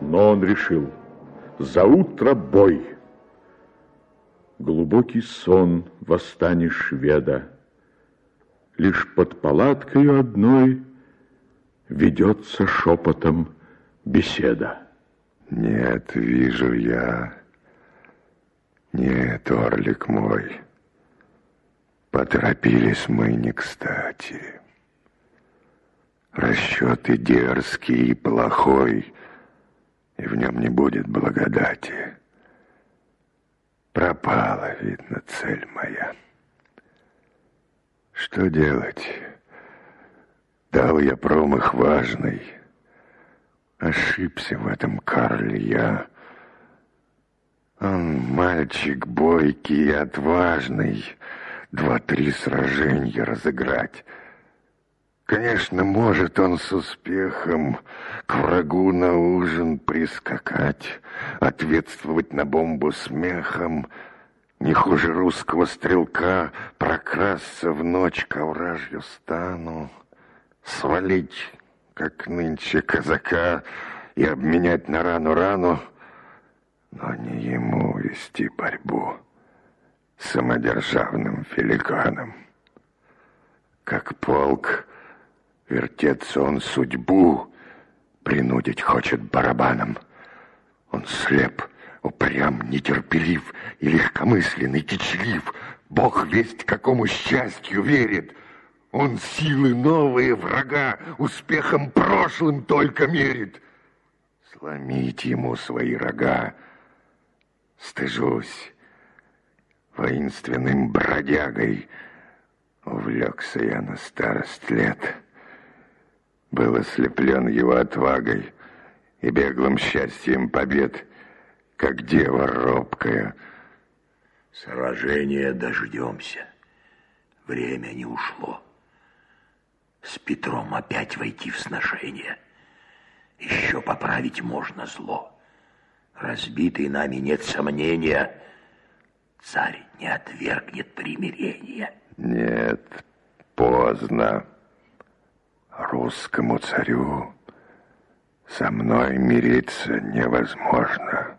Но он решил: заутро бой. Глубокий сон восстани шведа. Лишь под палаткою одной ведется шепотом беседа. Нет, вижу я. Нет, орлик мой. Поторопились мы не кстати. Расчет и дерзкий, и плохой, и в нем не будет благодати. Пропала, видно, цель моя. Что делать? Дал я промах важный. Ошибся в этом Карле я. Он мальчик бойкий и отважный, 2-3 сраженья разыграть. Конечно, может он с успехом к врагу на ужин прискакать, ответствовать на бомбу смехом, не хуже русского стрелка прокрасться в ночь к овражью стану, свалить, как нынче, казака и обменять на рану рану, но не ему вести борьбу с самодержавным великаном. Как полк, вертеться он судьбу принудить хочет барабаном. Он слеп, упрям, нетерпелив и легкомысленный, кичлив. Бог весть какому счастью верит. Он силы новые врага успехом прошлым только мерит. Сломить ему свои рога стыжусь. Воинственным бродягой увлекся я на старость лет. Был ослеплен его отвагой и беглым счастьем побед, как дева робкая. Сражения дождемся. Время не ушло. С Петром опять войти в сношение. Еще поправить можно зло. Разбитый нами, нет сомнения, царь не отвергнет примирения. Нет, поздно. Русскому царю со мной мириться невозможно.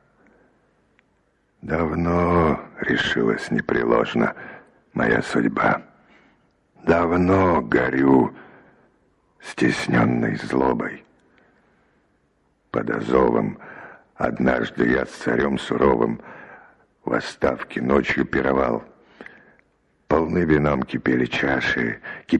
Давно решилась непреложно моя судьба. Давно горю стесненной злобой. Под Азовом однажды я с царем суровым в отставке ночью пировал. Полны вином кипели чаши,